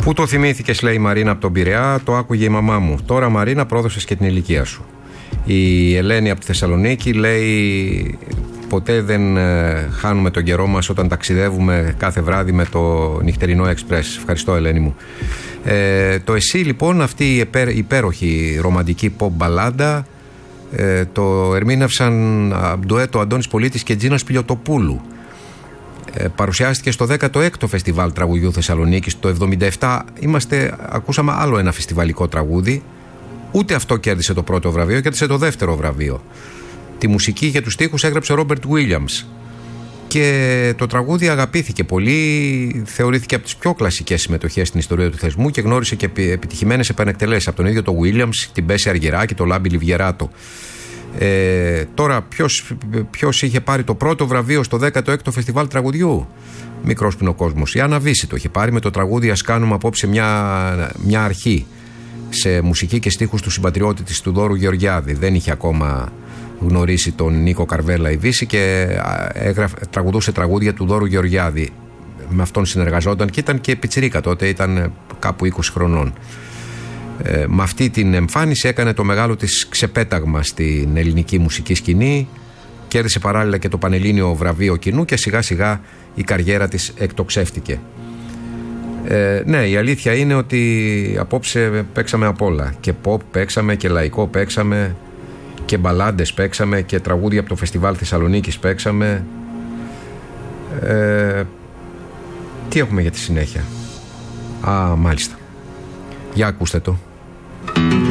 Πού το θυμήθηκες, λέει η Μαρίνα από τον Πειραιά, το άκουγε η μαμά μου. Τώρα, Μαρίνα, πρόδωσες και την ηλικία σου. Η Ελένη από τη Θεσσαλονίκη λέει: ποτέ δεν χάνουμε τον καιρό μας όταν ταξιδεύουμε κάθε βράδυ με το νυχτερινό εξπρές. Ευχαριστώ, Ελένη μου. Το Εσύ, λοιπόν, αυτή η υπέροχη ρομαντική pop μπαλάντα, το ερμήνευσαν ντουέτο Αντώνης Πολίτης και Τζίνας Πιλιοτοπούλου. Παρουσιάστηκε στο 16ο Φεστιβάλ Τραγουδιού Θεσσαλονίκης το 1977. Ακούσαμε άλλο ένα φεστιβαλικό τραγούδι. Ούτε αυτό κέρδισε το πρώτο βραβείο, κέρδισε το δεύτερο βραβείο. Τη μουσική και τους στίχους έγραψε ο Ρόμπερτ Βίλιαμς. Και το τραγούδι αγαπήθηκε πολύ, θεωρήθηκε από τις πιο κλασικές συμμετοχές στην ιστορία του θεσμού και γνώρισε και επιτυχημένες επανεκτελέσεις από τον ίδιο τον Βίλιαμς, την Μπέση Αργυράκη, τον Λάμπη Λιβιεράτο. Τώρα ποιος είχε πάρει το πρώτο βραβείο στο 16ο Φεστιβάλ Τραγουδιού? Μικρός Πινοκόσμος. Η Άννα Βύση το είχε πάρει με το τραγούδι «Ας κάνουμε απόψε μια αρχή», σε μουσική και στίχους του συμπατριώτη της, του Δώρου Γεωργιάδη. Δεν είχε ακόμα γνωρίσει τον Νίκο Καρβέλα η Βύση και τραγουδούσε τραγούδια του Δώρου Γεωργιάδη. Με αυτόν συνεργαζόταν και ήταν και πιτσιρίκα τότε, ήταν κάπου 20 χρονών. Με αυτή την εμφάνιση έκανε το μεγάλο της ξεπέταγμα στην ελληνική μουσική σκηνή, κέρδισε παράλληλα και το Πανελλήνιο βραβείο κοινού και σιγά σιγά η καριέρα της εκτοξεύτηκε. Ναι, η αλήθεια είναι ότι απόψε παίξαμε απ' όλα. Και pop παίξαμε και λαϊκό παίξαμε και μπαλάντες παίξαμε και τραγούδια από το Φεστιβάλ Θεσσαλονίκης παίξαμε. Τι έχουμε για τη συνέχεια? Μάλιστα. Για ακούστε το.